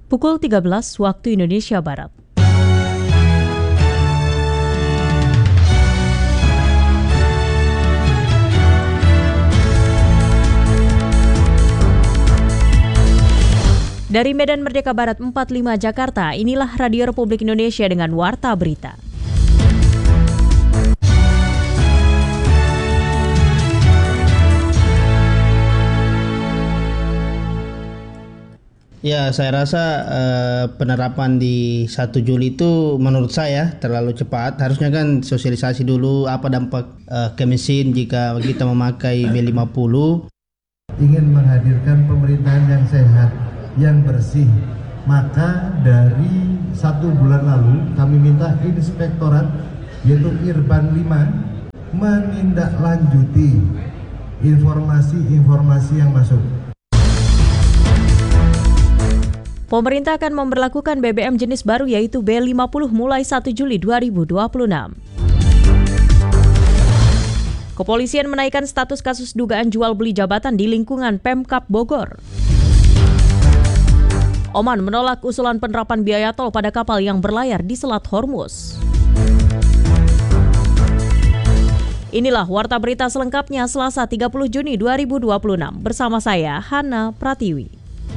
Pukul 13 waktu Indonesia Barat. Dari Medan Merdeka Barat 45 Jakarta, inilah Radio Republik Indonesia dengan Warta Berita. Ya, saya rasa penerapan di 1 Juli itu menurut saya terlalu cepat. Harusnya kan sosialisasi dulu apa dampak ke mesin jika kita memakai B50. Ingin menghadirkan pemerintahan yang sehat, yang bersih. Maka dari 1 bulan lalu kami minta Inspektorat yaitu Irban 5 menindaklanjuti informasi-informasi yang masuk. Pemerintah akan memberlakukan BBM jenis baru yaitu B50 mulai 1 Juli 2026. Kepolisian menaikkan status kasus dugaan jual beli jabatan di lingkungan Pemkab Bogor. Oman menolak usulan penerapan biaya tol pada kapal yang berlayar di Selat Hormuz. Inilah Warta Berita selengkapnya Selasa 30 Juni 2026 bersama saya Hana Pratiwi.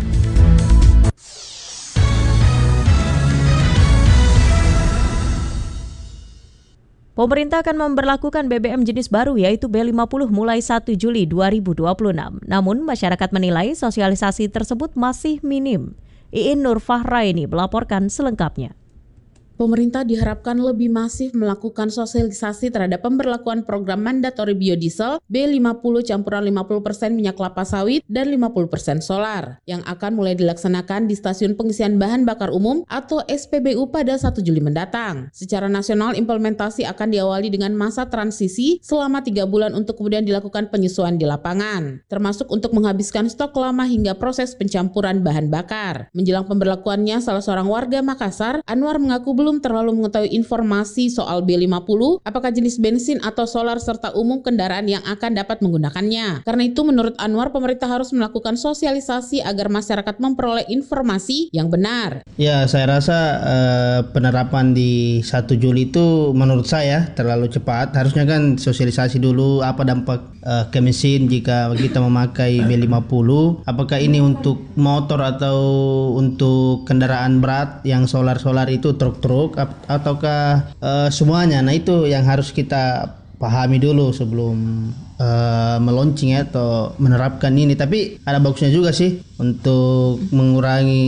Pemerintah akan memberlakukan BBM jenis baru yaitu B50 mulai 1 Juli 2026. Namun masyarakat menilai sosialisasi tersebut masih minim. Iin Nur Fahraini melaporkan selengkapnya. Pemerintah diharapkan lebih masif melakukan sosialisasi terhadap pemberlakuan program mandatori biodiesel B50 campuran 50% minyak kelapa sawit dan 50% solar yang akan mulai dilaksanakan di stasiun pengisian bahan bakar umum atau SPBU pada 1 Juli mendatang. Secara nasional, implementasi akan diawali dengan masa transisi selama 3 bulan untuk kemudian dilakukan penyesuaian di lapangan, termasuk untuk menghabiskan stok lama hingga proses pencampuran bahan bakar. Menjelang pemberlakuannya, salah seorang warga Makassar, Anwar, mengaku belum terlalu mengetahui informasi soal B50, apakah jenis bensin atau solar serta umum kendaraan yang akan dapat menggunakannya. Karena itu menurut Anwar, pemerintah harus melakukan sosialisasi agar masyarakat memperoleh informasi yang benar. Ya, saya rasa penerapan di 1 Juli itu menurut saya terlalu cepat. Harusnya kan sosialisasi dulu apa dampak ke mesin jika kita memakai B50. Apakah ini untuk motor atau untuk kendaraan berat yang solar itu truk-truk ataukah semuanya. Nah, itu yang harus kita pahami dulu sebelum meluncing atau menerapkan ini. Tapi ada bagusnya juga sih untuk mengurangi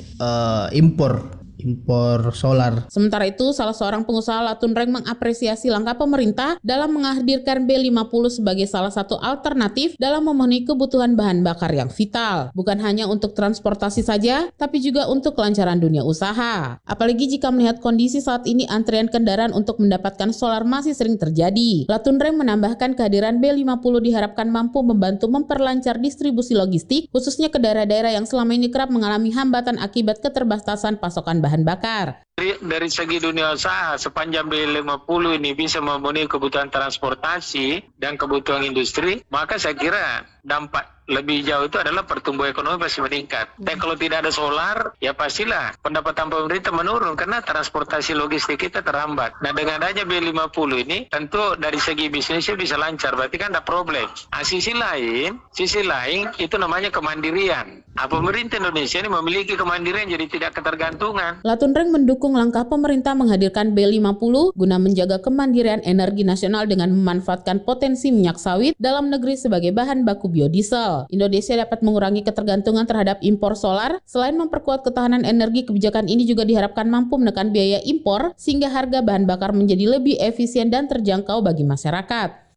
impor solar. Sementara itu, salah seorang pengusaha Latunreng mengapresiasi langkah pemerintah dalam menghadirkan B50 sebagai salah satu alternatif dalam memenuhi kebutuhan bahan bakar yang vital. Bukan hanya untuk transportasi saja, tapi juga untuk kelancaran dunia usaha. Apalagi jika melihat kondisi saat ini antrian kendaraan untuk mendapatkan solar masih sering terjadi. Latunreng menambahkan kehadiran B50 diharapkan mampu membantu memperlancar distribusi logistik, khususnya ke daerah-daerah yang selama ini kerap mengalami hambatan akibat keterbatasan pasokan bahan bakar. Dari segi dunia usaha, sepanjang B50 ini bisa memenuhi kebutuhan transportasi dan kebutuhan industri, maka saya kira dampak lebih jauh itu adalah pertumbuhan ekonomi pasti meningkat. Tapi kalau tidak ada solar, ya pastilah pendapatan pemerintah menurun karena transportasi logistik kita terhambat. Nah, dengan adanya B50 ini, tentu dari segi bisnisnya bisa lancar, berarti kan ada problem. Nah, sisi lain itu namanya kemandirian. Nah, pemerintah Indonesia ini memiliki kemandirian jadi tidak ketergantungan. Latunreng mendukung langkah pemerintah menghadirkan B50 guna menjaga kemandirian energi nasional dengan memanfaatkan potensi minyak sawit dalam negeri sebagai bahan baku biodiesel. Indonesia dapat mengurangi ketergantungan terhadap impor solar. Selain memperkuat ketahanan energi, kebijakan ini juga diharapkan mampu menekan biaya impor sehingga harga bahan bakar menjadi lebih efisien dan terjangkau bagi masyarakat.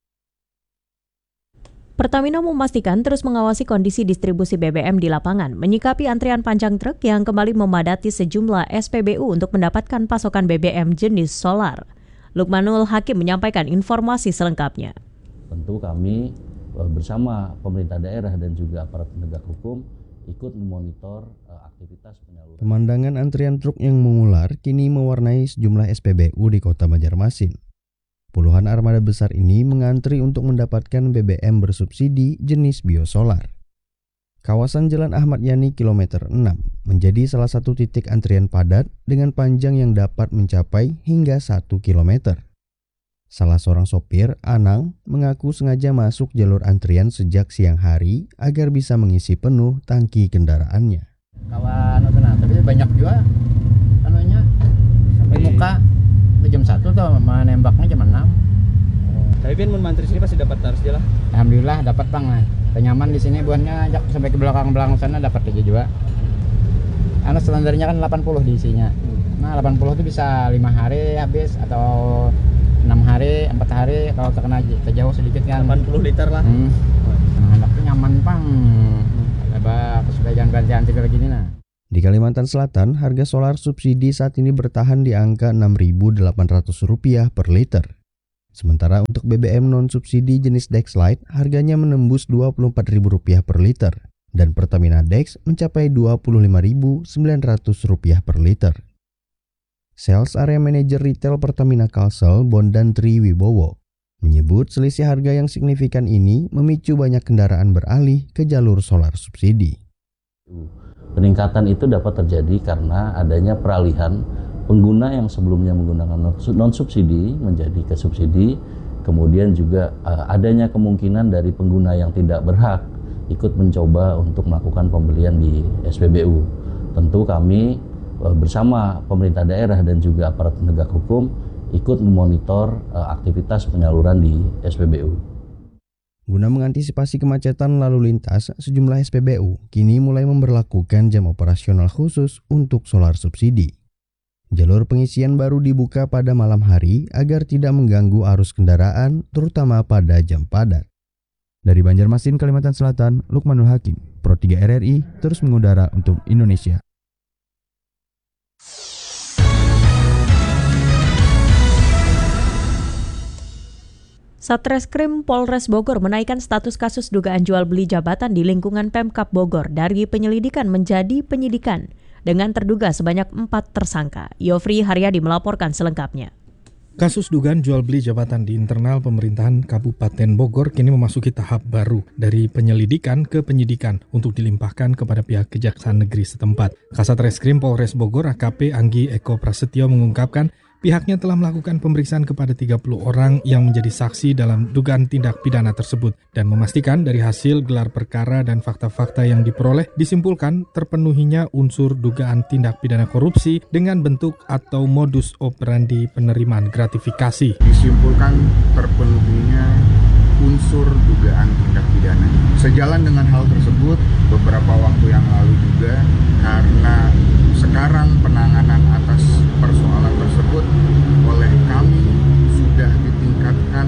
Pertamina memastikan terus mengawasi kondisi distribusi BBM di lapangan, menyikapi antrian panjang truk yang kembali memadati sejumlah SPBU untuk mendapatkan pasokan BBM jenis solar. Lukmanul Hakim menyampaikan informasi selengkapnya. Tentu kami bersama pemerintah daerah dan juga aparat penegak hukum ikut memonitor aktivitas penyaluran. Pemandangan antrian truk yang mengular kini mewarnai sejumlah SPBU di Kota Banjarmasin. Puluhan armada besar ini mengantri untuk mendapatkan BBM bersubsidi jenis biosolar. Kawasan Jalan Ahmad Yani kilometer 6 menjadi salah satu titik antrian padat dengan panjang yang dapat mencapai hingga 1 km. Salah seorang sopir, Anang, mengaku sengaja masuk jalur antrian sejak siang hari agar bisa mengisi penuh tangki kendaraannya. Kawan, tapi banyak juga sampai muka jam 1 tuh, menembaknya jam 6. Tapi Bin mantri sini pasti dapat harus lah. Alhamdulillah dapat Bang. Nyaman di sini buahnya sampai ke belakang sana dapat aja juga. Karena standarnya kan 80 diisinya. Nah 80 itu bisa 5 hari habis atau 6 hari, 4 hari kalau terjauh sedikit kan. 80 liter lah. Anaknya nyaman Bang. Supaya jangan ganti-ganti kayak gini nah. Di Kalimantan Selatan, harga solar subsidi saat ini bertahan di angka Rp6.800 per liter. Sementara untuk BBM non-subsidi jenis Dex Lite harganya menembus Rp24.000 per liter dan Pertamina Dex mencapai Rp25.900 per liter. Sales Area Manager Retail Pertamina Kalsel, Bondan Triwibowo, menyebut selisih harga yang signifikan ini memicu banyak kendaraan beralih ke jalur solar subsidi. Peningkatan itu dapat terjadi karena adanya peralihan pengguna yang sebelumnya menggunakan non-subsidi menjadi ke subsidi, kemudian juga adanya kemungkinan dari pengguna yang tidak berhak ikut mencoba untuk melakukan pembelian di SPBU. Tentu kami bersama pemerintah daerah dan juga aparat penegak hukum ikut memonitor aktivitas penyaluran di SPBU. Guna mengantisipasi kemacetan lalu lintas, sejumlah SPBU kini mulai memberlakukan jam operasional khusus untuk solar subsidi. Jalur pengisian baru dibuka pada malam hari agar tidak mengganggu arus kendaraan, terutama pada jam padat. Dari Banjarmasin, Kalimantan Selatan, Lukmanul Hakim, Pro 3 RRI, terus mengudara untuk Indonesia. Satreskrim Polres Bogor menaikkan status kasus dugaan jual beli jabatan di lingkungan Pemkab Bogor dari penyelidikan menjadi penyidikan dengan terduga sebanyak 4 tersangka. Yofri Haryadi melaporkan selengkapnya. Kasus dugaan jual beli jabatan di internal pemerintahan Kabupaten Bogor kini memasuki tahap baru dari penyelidikan ke penyidikan untuk dilimpahkan kepada pihak Kejaksaan Negeri setempat. Kasat Reskrim Polres Bogor AKP Anggi Eko Prasetyo mengungkapkan pihaknya telah melakukan pemeriksaan kepada 30 orang yang menjadi saksi dalam dugaan tindak pidana tersebut dan memastikan dari hasil gelar perkara dan fakta-fakta yang diperoleh disimpulkan terpenuhinya unsur dugaan tindak pidana korupsi dengan bentuk atau modus operandi penerimaan gratifikasi. Disimpulkan terpenuhinya unsur dugaan tindak pidana. Sejalan dengan hal tersebut, beberapa waktu yang lalu juga karena sekarang penanganan atas persoalan tersebut oleh kami sudah ditingkatkan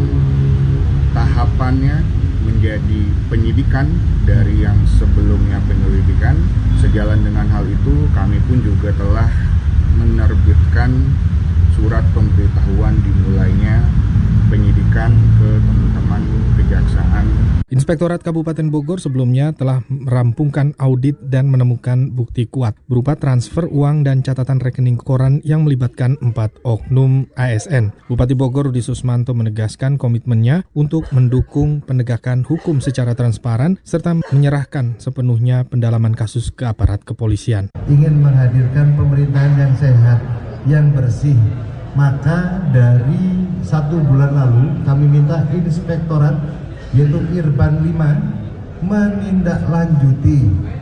tahapannya menjadi penyidikan dari yang sebelumnya penyelidikan. Sejalan dengan hal itu, kami pun juga telah menerbitkan surat pemberitahuan dimulainya penyidikan ke teman-teman kejaksaan. Inspektorat Kabupaten Bogor sebelumnya telah merampungkan audit dan menemukan bukti kuat berupa transfer uang dan catatan rekening koran yang melibatkan 4 oknum ASN. Bupati Bogor Rudi Susmanto menegaskan komitmennya untuk mendukung penegakan hukum secara transparan serta menyerahkan sepenuhnya pendalaman kasus ke aparat kepolisian. Ingin menghadirkan pemerintahan yang sehat, yang bersih. Maka dari 1 bulan lalu kami minta inspektorat yaitu Irban 5 menindaklanjuti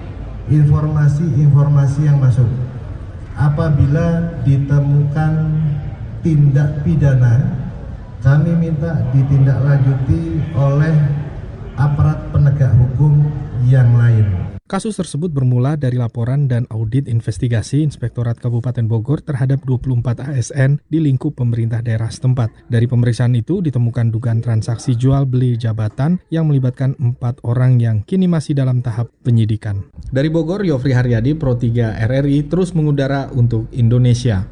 informasi-informasi yang masuk. Apabila ditemukan tindak pidana, kami minta ditindaklanjuti oleh aparat penegak hukum yang lain. Kasus tersebut bermula dari laporan dan audit investigasi Inspektorat Kabupaten Bogor terhadap 24 ASN di lingkup pemerintah daerah setempat. Dari pemeriksaan itu ditemukan dugaan transaksi jual beli jabatan yang melibatkan 4 orang yang kini masih dalam tahap penyidikan. Dari Bogor, Yofri Haryadi, Pro 3 RRI, terus mengudara untuk Indonesia.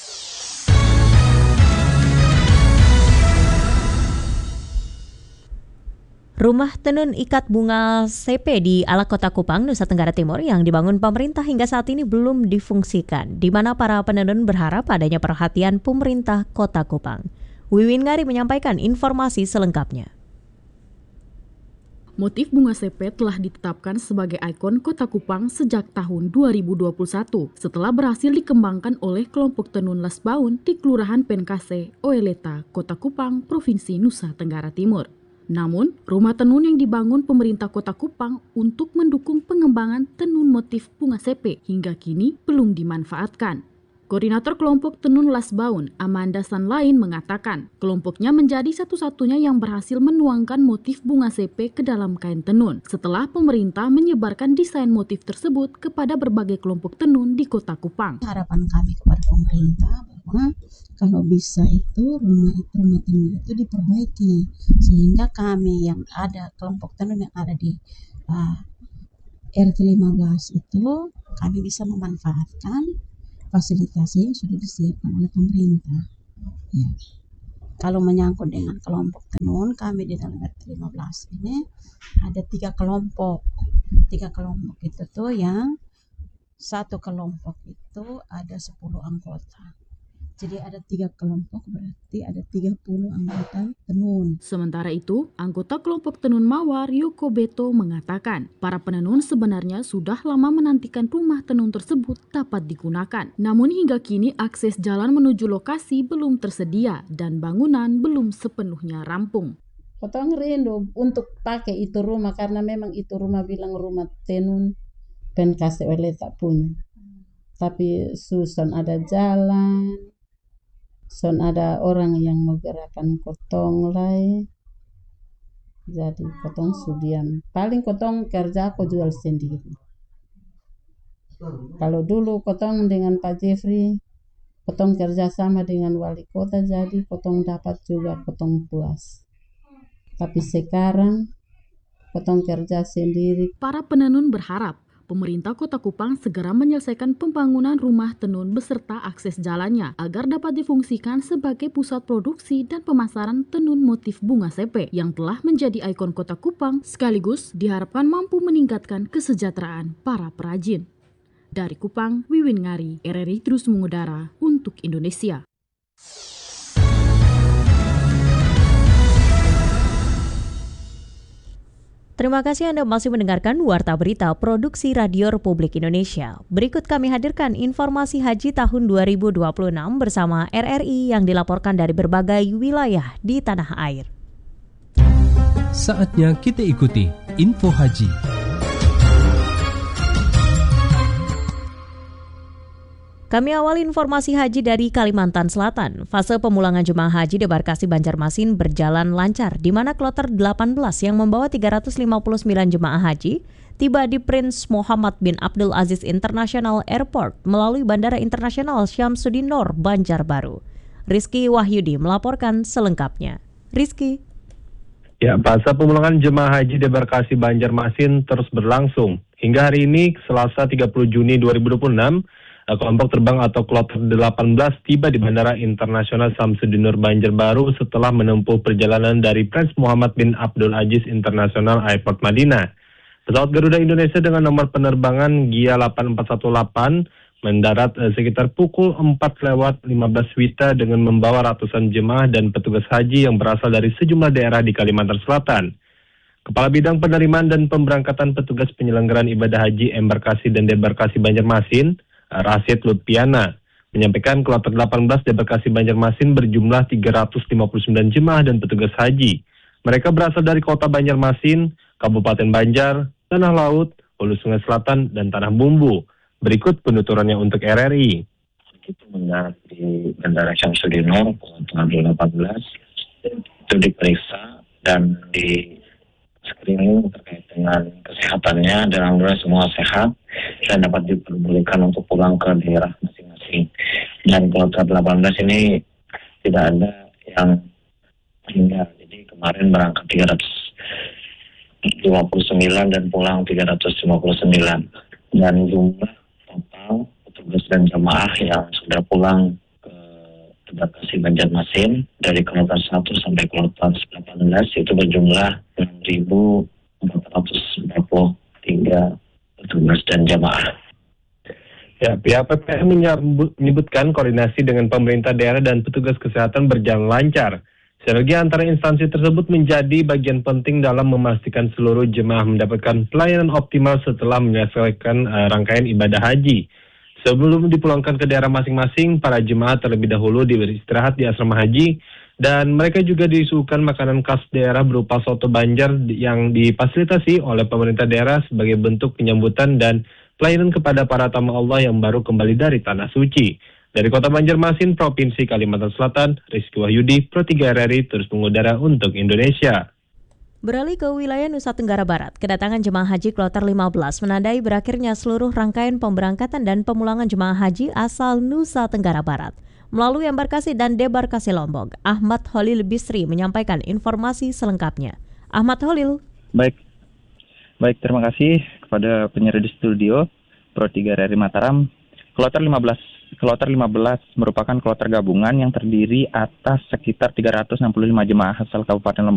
Rumah tenun ikat bunga CP di Alak Kota Kupang, Nusa Tenggara Timur yang dibangun pemerintah hingga saat ini belum difungsikan, di mana para penenun berharap adanya perhatian pemerintah Kota Kupang. Wiwin Ngari menyampaikan informasi selengkapnya. Motif bunga CP telah ditetapkan sebagai ikon Kota Kupang sejak tahun 2021 setelah berhasil dikembangkan oleh kelompok tenun Lasbaun di Kelurahan Penkase, Oeleta, Kota Kupang, Provinsi Nusa Tenggara Timur. Namun, rumah tenun yang dibangun pemerintah Kota Kupang untuk mendukung pengembangan tenun motif bunga CP hingga kini belum dimanfaatkan. Koordinator kelompok tenun Lasbaun, Amanda Sanlain mengatakan, kelompoknya menjadi satu-satunya yang berhasil menuangkan motif bunga CP ke dalam kain tenun setelah pemerintah menyebarkan desain motif tersebut kepada berbagai kelompok tenun di Kota Kupang. Harapan kami kepada pemerintah bahwa kalau bisa itu rumah tenun itu diperbaiki sehingga kami yang ada kelompok tenun yang ada di RT 15 itu kami bisa memanfaatkan fasilitasi yang sudah disiapkan oleh pemerintah. Ya. Kalau menyangkut dengan kelompok tenun, kami di dalam RT 15 ini ada 3 kelompok. 3 kelompok itu tuh yang satu kelompok itu ada 10 anggota. Jadi ada 3 kelompok berarti ada 30 anggota tenun. Sementara itu, anggota kelompok tenun Mawar Yoko Beto mengatakan para penenun sebenarnya sudah lama menantikan rumah tenun tersebut dapat digunakan. Namun hingga kini akses jalan menuju lokasi belum tersedia dan bangunan belum sepenuhnya rampung. Potong rindu untuk pakai itu rumah karena memang itu rumah bilang rumah tenun Penkase Oeleta punya. Tapi susun ada jalan. Son ada orang yang menggerakkan kotong lai. Jadi kotong sudiam. Paling kotong kerja aku jual sendiri. Kalau dulu kotong dengan Pak Jeffrey, kotong kerja sama dengan wali kota, jadi kotong dapat juga kotong puas. Tapi sekarang kotong kerja sendiri. Para penenun berharap pemerintah Kota Kupang segera menyelesaikan pembangunan rumah tenun beserta akses jalannya agar dapat difungsikan sebagai pusat produksi dan pemasaran tenun motif bunga CP yang telah menjadi ikon Kota Kupang sekaligus diharapkan mampu meningkatkan kesejahteraan para perajin. Dari Kupang, Wiwin Ngari, RRI terus mengudara untuk Indonesia. Terima kasih Anda masih mendengarkan Warta Berita Produksi Radio Republik Indonesia. Berikut kami hadirkan informasi haji tahun 2026 bersama RRI yang dilaporkan dari berbagai wilayah di tanah air. Saatnya kita ikuti info haji. Kami awali informasi haji dari Kalimantan Selatan. Fase pemulangan jemaah haji debarkasi Banjarmasin berjalan lancar, di mana kloter 18 yang membawa 359 jemaah haji tiba di Prince Muhammad bin Abdul Aziz International Airport melalui Bandara Internasional Syamsuddin Nor, Banjarbaru. Rizky Wahyudi melaporkan selengkapnya. Rizky. Ya, fase pemulangan jemaah haji debarkasi Banjarmasin terus berlangsung. Hingga hari ini, Selasa 30 Juni 2026, kelompok terbang atau kloter 18 tiba di Bandara Internasional Syamsuddin Nor Banjarbaru setelah menempuh perjalanan dari Prince Muhammad bin Abdul Aziz International Airport Madinah. Pesawat Garuda Indonesia dengan nomor penerbangan GIA 8418 mendarat sekitar pukul 4:15 WITA dengan membawa ratusan jemaah dan petugas haji yang berasal dari sejumlah daerah di Kalimantan Selatan. Kepala Bidang Penerimaan dan Pemberangkatan Petugas Penyelenggaraan Ibadah Haji Embarkasi dan Debarkasi Banjarmasin, Rasid Lutfiana, menyampaikan kloter 18 debarkasi Banjarmasin berjumlah 359 jemaah dan petugas haji. Mereka berasal dari kota Banjarmasin, Kabupaten Banjar, Tanah Laut, Hulu Sungai Selatan, dan Tanah Bumbu. Berikut penuturannya untuk RRI. Itu mendarat di Bandara Syamsuddin Nor, tanggal 18, itu diperiksa dan di screening terkait dengan kesehatannya dan alhamdulillah semua sehat dan dapat diperbolehkan untuk pulang ke daerah masing-masing. Dan kloter 18 ini tidak ada yang meninggal. Jadi kemarin berangkat 359 dan pulang 359. Dan jumlah total petugas dan jemaah yang sudah pulang ke debarkasi Banjarmasin dari kloter 1 sampai kloter 18 itu berjumlah 6.443 petugas dan jemaah. Ya, pihak PPM menyebutkan koordinasi dengan pemerintah daerah dan petugas kesehatan berjalan lancar. Sinergi antara instansi tersebut menjadi bagian penting dalam memastikan seluruh jemaah mendapatkan pelayanan optimal setelah menyelesaikan rangkaian ibadah haji. Sebelum dipulangkan ke daerah masing-masing, para jemaah terlebih dahulu diberi istirahat di asrama haji dan mereka juga disuguhkan makanan khas daerah berupa soto Banjar yang difasilitasi oleh pemerintah daerah sebagai bentuk penyambutan dan pelayanan kepada para tamu Allah yang baru kembali dari Tanah Suci. Dari Kota Banjarmasin, Provinsi Kalimantan Selatan, Rizky Wahyudi, Pro 3 RRI terus mengudara untuk Indonesia. Beralih ke wilayah Nusa Tenggara Barat, kedatangan jemaah haji kloter 15 menandai berakhirnya seluruh rangkaian pemberangkatan dan pemulangan jemaah haji asal Nusa Tenggara Barat. Melalui embarkasi dan debarkasi Lombok, Ahmad Holil Bisri menyampaikan informasi selengkapnya. Ahmad Holil. Baik, terima kasih kepada penyiar di studio Pro 3 RRI Mataram. Kloter 15 merupakan kloter gabungan yang terdiri atas sekitar 365 jemaah asal Kabupaten Lombok